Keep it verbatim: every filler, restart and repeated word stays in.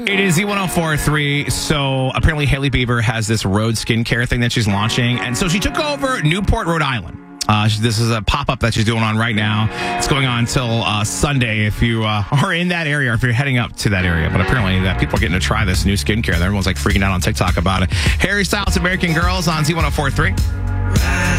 It is Z ten forty-three. So apparently Hailey Bieber has this road skincare thing that she's launching. And so she took over Newport, Rhode Island. Uh, this is a pop-up that she's doing on right now. It's going on until uh, Sunday if you uh, are in that area or if you're heading up to that area. But apparently that people are getting to try this new skincare. Everyone's like freaking out on TikTok about it. Harry Styles, American Girls on Z ten forty-three.